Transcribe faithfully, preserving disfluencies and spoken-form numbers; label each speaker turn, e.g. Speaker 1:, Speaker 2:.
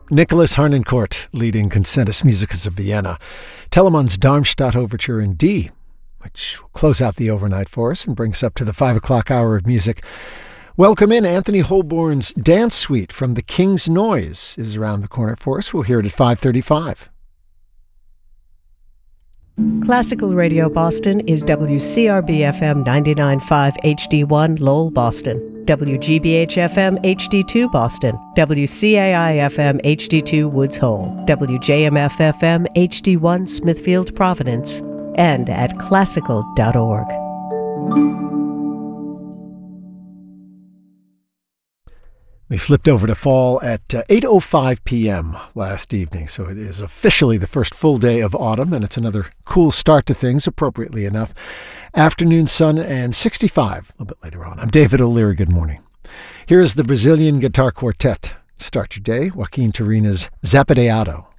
Speaker 1: Nicholas Harnoncourt leading Concertus Musicus of Vienna. Telemann's Darmstadt Overture in D, which will close out the overnight for us and bring us up to the five o'clock hour of music. Welcome in. Anthony Holborn's Dance Suite from The King's Noise is around the corner for us. We'll hear it at five thirty-five.
Speaker 2: Classical Radio Boston is W C R B F M ninety-nine point five H D one Lowell, Boston, W G B H F M H D two Boston, W C A I F M H D two Woods Hole, W J M F F M H D one Smithfield, Providence, and at classical dot org.
Speaker 1: We flipped over to fall at uh, eight oh five p.m. last evening, so it is officially the first full day of autumn, and it's another cool start to things, appropriately enough. Afternoon sun and sixty-five a little bit later on. I'm David O'Leary. Good morning. Here is the Brazilian Guitar Quartet. Start your day, Joaquin Turina's Zapateado.